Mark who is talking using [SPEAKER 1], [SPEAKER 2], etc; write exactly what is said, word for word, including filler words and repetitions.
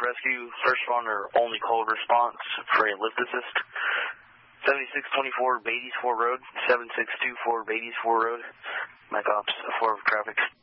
[SPEAKER 1] Rescue, first responder, only call response for a lift assist. seventy-six twenty-four Beatties Ford Road, seven six two four Beatties Ford Road. Mac Ops, four of traffic.